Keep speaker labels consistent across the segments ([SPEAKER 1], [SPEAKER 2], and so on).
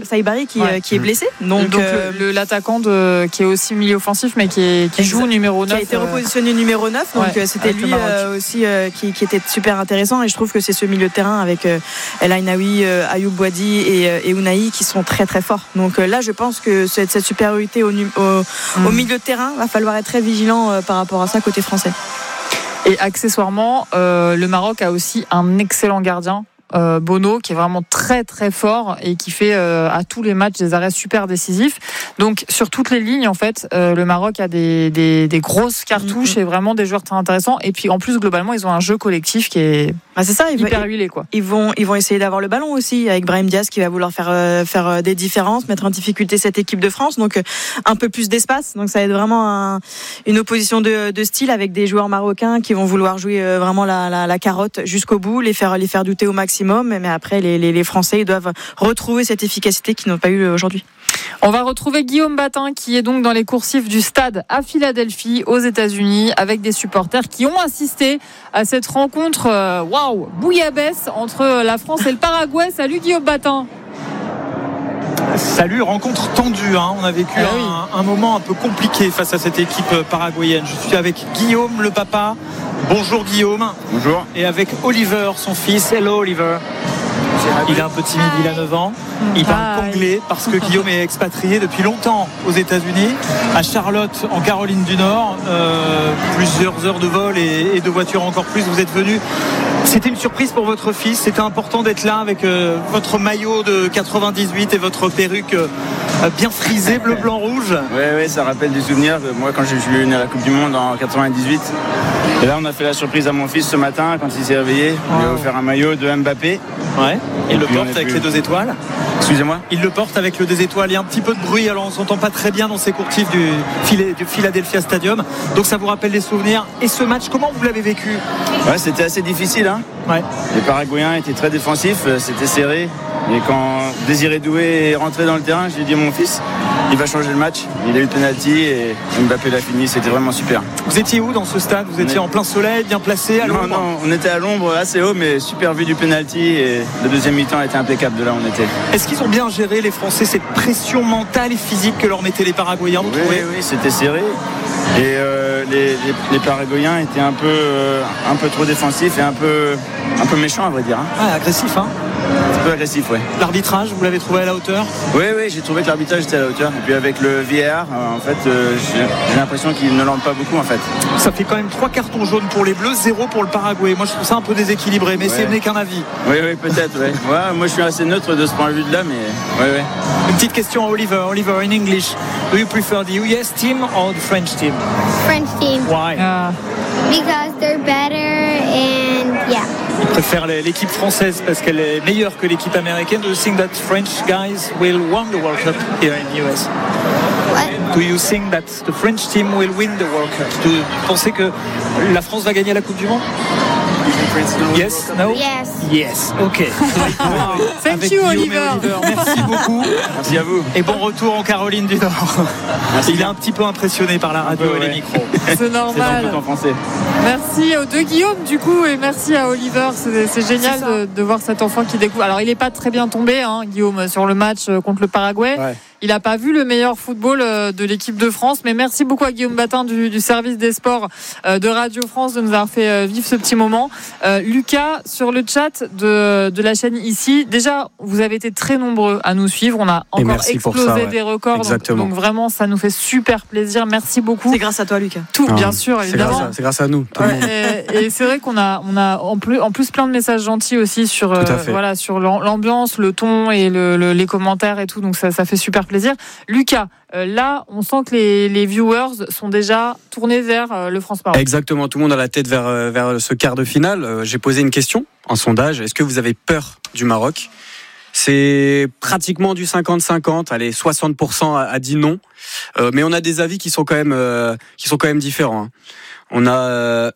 [SPEAKER 1] Saibari qui est blessé. Donc
[SPEAKER 2] l'attaquant qui est aussi milieu offensif, mais qui joue numéro 9.
[SPEAKER 1] Qui a été repositionné numéro 9. Donc c'était lui aussi qui était super intéressant. Et je trouve que c'est ce milieu de terrain avec El Ainaoui, Ayoub Boadi et Ounahi qui sont très très forts. Donc là, je pense que cette supériorité au milieu de terrain, va falloir être très vigilant par rapport à ça côté français.
[SPEAKER 2] Et accessoirement, le Maroc a aussi un excellent gardien. Bono, qui est vraiment très très fort et qui fait à tous les matchs des arrêts super décisifs. Donc sur toutes les lignes en fait, le Maroc a des grosses cartouches et vraiment des joueurs très intéressants. Et puis en plus globalement ils ont un jeu collectif qui est hyper huilé quoi.
[SPEAKER 1] Ils vont essayer d'avoir le ballon aussi avec Brahim Diaz qui va vouloir faire des différences, mettre en difficulté cette équipe de France. Donc un peu plus d'espace. Donc ça va être vraiment une opposition de style avec des joueurs marocains qui vont vouloir jouer vraiment la carotte jusqu'au bout, les faire douter au maximum. Mais après, les Français ils doivent retrouver cette efficacité qu'ils n'ont pas eu aujourd'hui.
[SPEAKER 2] On va retrouver Guillaume Batin qui est donc dans les coursifs du stade à Philadelphie aux États-Unis avec des supporters qui ont assisté à cette rencontre bouillabaisse entre la France et le Paraguay. Salut Guillaume Batin.
[SPEAKER 3] Salut, rencontre tendue. On a vécu un moment un peu compliqué face à cette équipe paraguayenne. Je suis avec Guillaume, le papa. Bonjour Guillaume.
[SPEAKER 4] Bonjour.
[SPEAKER 3] Et avec Oliver, son fils. Hello Oliver. Il est un peu timide, il a 9 ans. Il parle anglais parce que Guillaume est expatrié depuis longtemps aux États-Unis, à Charlotte, en Caroline du Nord. Plusieurs heures de vol et de voiture encore plus. Vous êtes venu. C'était une surprise pour votre fils. C'était important d'être là avec votre maillot de 98 et votre perruque bien frisée, bleu, blanc, rouge.
[SPEAKER 4] Oui, ça rappelle des souvenirs. Moi, quand je suis venu à la Coupe du Monde en 98. Et là, on a fait la surprise à mon fils ce matin quand il s'est réveillé. On lui a offert un maillot de Mbappé.
[SPEAKER 3] Ouais. Il le porte avec les 2 étoiles.
[SPEAKER 4] Excusez-moi.
[SPEAKER 3] Il le porte avec le 2 étoiles. Il y a un petit peu de bruit, alors on ne s'entend pas très bien dans ces courtifs du Philadelphia Stadium. Donc ça vous rappelle des souvenirs. Et ce match, comment vous l'avez vécu ?
[SPEAKER 4] Ouais, c'était assez difficile.
[SPEAKER 3] Ouais.
[SPEAKER 4] Les Paraguayens étaient très défensifs, c'était serré. Et quand Désiré Doué est rentré dans le terrain, j'ai dit à mon fils, il va changer le match. Il a eu le penalty et Mbappé l'a fini. C'était vraiment super.
[SPEAKER 3] Vous étiez où dans ce stade ? Vous étiez en plein soleil, bien placé, à l'ombre ?
[SPEAKER 4] Non, on était à l'ombre, assez haut, mais super vue du penalty. Et le deuxième mi-temps a été impeccable de là où on était.
[SPEAKER 3] Est-ce qu'ils ont bien géré, les Français, cette pression mentale et physique que leur mettaient les Paraguayens ?
[SPEAKER 4] Oui, c'était serré. Et les Paraguayens étaient un peu trop défensifs et un peu méchants à vrai dire.
[SPEAKER 3] Agressif,
[SPEAKER 4] Un peu agressif, ouais.
[SPEAKER 3] L'arbitrage, vous l'avez trouvé à la hauteur ?
[SPEAKER 4] Oui, j'ai trouvé que l'arbitrage était à la hauteur. Et puis avec le VAR, en fait, j'ai l'impression qu'il ne lance pas beaucoup, en fait.
[SPEAKER 3] Ça fait quand même 3 cartons jaunes pour les Bleus, 0 pour le Paraguay. Moi, je trouve ça un peu déséquilibré, mais ce n'est qu'un avis.
[SPEAKER 4] Oui, peut-être, ouais. Moi, je suis assez neutre de ce point de vue-là, mais ouais.
[SPEAKER 3] Une petite question à Oliver. Oliver, in English, do you prefer the US team or the French team?
[SPEAKER 5] French team.
[SPEAKER 3] Why?
[SPEAKER 5] Because they're better and yeah.
[SPEAKER 3] Il préfère l'équipe française parce qu'elle est meilleure que l'équipe américaine. Do you think that French guys will win the World Cup here in the US?
[SPEAKER 5] What?
[SPEAKER 3] Do you think that the French team will win the World Cup? Vous pensez que la France va gagner la Coupe du Monde? Yes? No? Yes. Ok.
[SPEAKER 2] Thank you, Oliver.
[SPEAKER 3] Merci beaucoup.
[SPEAKER 4] Merci à vous.
[SPEAKER 3] Et bon retour en Caroline du Nord.
[SPEAKER 4] Merci.
[SPEAKER 3] Il est un petit peu impressionné par la radio et les micros.
[SPEAKER 2] C'est normal.
[SPEAKER 4] C'est en français.
[SPEAKER 2] Merci aux 2 Guillaume du coup et merci à Oliver. C'est génial de voir cet enfant qui découvre. Alors il n'est pas très bien tombé, Guillaume, sur le match contre le Paraguay.
[SPEAKER 4] Ouais.
[SPEAKER 2] Il n'a pas vu le meilleur football de l'équipe de France, mais merci beaucoup à Guillaume Batin du service des sports de Radio France de nous avoir fait vivre ce petit moment. Lucas, sur le chat de la chaîne ici, déjà vous avez été très nombreux à nous suivre, on a encore explosé des records, donc vraiment ça nous fait super plaisir, merci beaucoup.
[SPEAKER 1] C'est grâce à toi Lucas.
[SPEAKER 2] Bien sûr, évidemment.
[SPEAKER 6] C'est grâce à nous.
[SPEAKER 2] Et c'est vrai qu'on a en plus plein de messages gentils aussi sur sur l'ambiance, le ton et les commentaires et tout, donc ça fait super plaisir. Lucas, là, on sent que les viewers sont déjà tournés vers le France-Maroc.
[SPEAKER 6] Exactement, tout le monde a la tête vers ce quart de finale. J'ai posé une question, un sondage. Est-ce que vous avez peur du Maroc ? C'est pratiquement du 50-50. Allez, 60% a dit non. Mais on a des avis qui sont quand même différents. On a...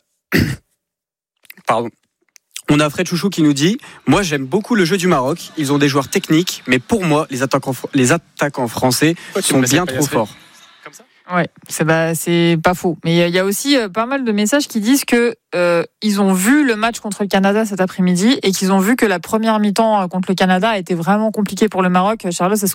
[SPEAKER 6] Pardon. On a Fred Chouchou qui nous dit « Moi, j'aime beaucoup le jeu du Maroc. Ils ont des joueurs techniques, mais pour moi, les attaquants français sont bien trop forts. »
[SPEAKER 2] Ouais, c'est pas faux. Mais il y a aussi pas mal de messages qui disent que ils ont vu le match contre le Canada cet après-midi et qu'ils ont vu que la première mi-temps contre le Canada a été vraiment compliquée pour le Maroc. Charles, est-ce